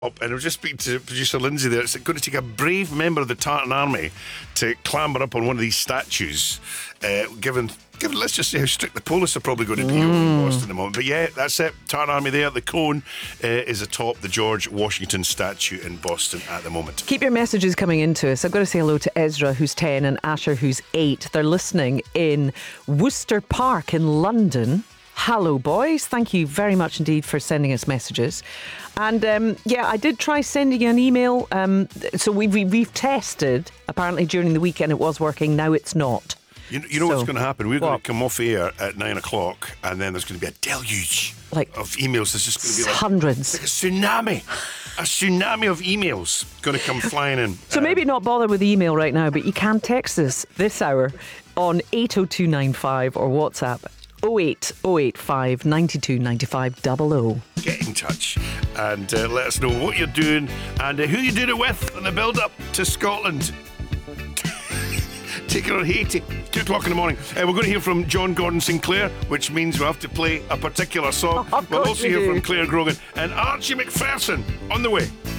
And I was just speaking to producer Lindsay there. It's going to take a brave member of the Tartan Army to clamber up on one of these statues, given let's just say how strict the police are probably going to be in Boston at the moment. But yeah, that's it. Tartan Army there. The cone is atop the George Washington statue in Boston at the moment. Keep your messages coming into us. I've got to say hello to Ezra, who's 10, and Asher, who's 8. They're listening in Worcester Park in London. Hello, boys. Thank you very much indeed for sending us messages. And I did try sending you an email. So we've tested. Apparently during the weekend it was working. Now it's not. You know what's going to happen? We're going to come off air at 9 o'clock, and then there's going to be a deluge of emails. There's just going to be hundreds. Like a tsunami of emails going to come flying in. So maybe not bother with email right now, but you can text us this hour on 80295 or WhatsApp 08085 92 95 00. Get in touch and let us know what you're doing and who you doing it with on the build-up to Scotland. Taking on Haiti, 2 o'clock in the morning. We're going to hear from John Gordon Sinclair, which means we'll have to play a particular song. We'll also hear from Claire Grogan and Archie McPherson on the way.